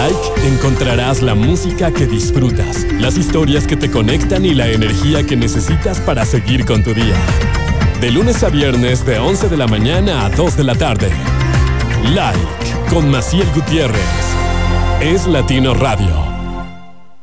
Like encontrarás la música que disfrutas, las historias que te conectan y la energía que necesitas para seguir con tu día. De lunes a viernes de 11 de la mañana a 2 de la tarde. Like con Maciel Gutiérrez. Es Latino Radio.